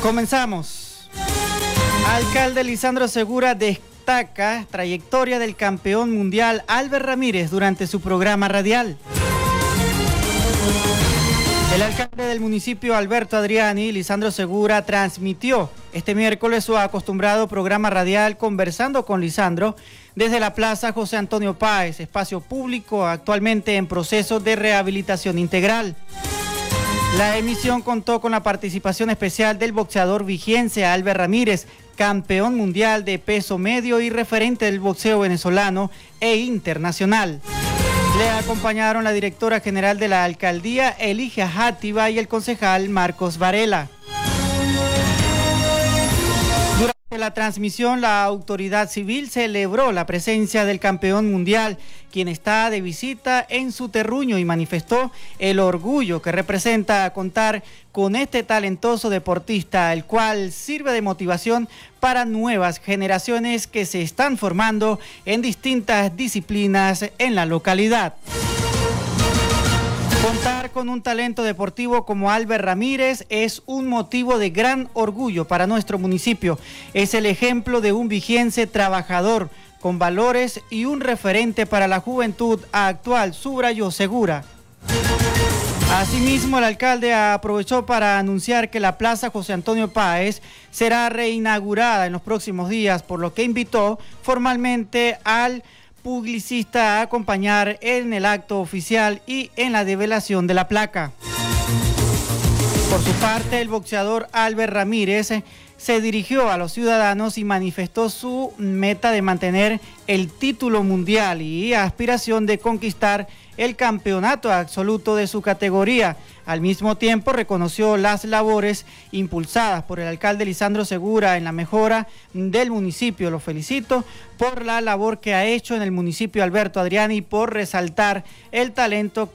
Comenzamos. Alcalde Lisandro Segura destaca trayectoria del campeón mundial Albert Ramírez durante su programa radial. El alcalde del municipio Alberto Adriani, Lisandro Segura, transmitió este miércoles su acostumbrado programa radial Conversando con Lisandro desde la Plaza José Antonio Páez, espacio público actualmente en proceso de rehabilitación integral. La emisión contó con la participación especial del boxeador vigiense Albert Ramírez, campeón mundial de peso medio y referente del boxeo venezolano e internacional. Le acompañaron la directora general de la alcaldía, Eligia Játiva, y el concejal Marcos Varela. Durante la transmisión, la autoridad civil celebró la presencia del campeón mundial, quien está de visita en su terruño, y manifestó el orgullo que representa contar con este talentoso deportista, el cual sirve de motivación para nuevas generaciones que se están formando en distintas disciplinas en la localidad. Contar con un talento deportivo como Albert Ramírez es un motivo de gran orgullo para nuestro municipio. Es el ejemplo de un vigiense trabajador, con valores y un referente para la juventud actual, subrayó Segura. Asimismo, el alcalde aprovechó para anunciar que la Plaza José Antonio Páez será reinaugurada en los próximos días, por lo que invitó formalmente al publicista a acompañar en el acto oficial y en la develación de la placa. Por su parte, el boxeador Albert Ramírez se dirigió a los ciudadanos y manifestó su meta de mantener el título mundial y aspiración de conquistar el campeonato absoluto de su categoría. Al mismo tiempo, reconoció las labores impulsadas por el alcalde Lisandro Segura en la mejora del municipio. Lo felicito por la labor que ha hecho en el municipio Alberto Adriani y por resaltar el talento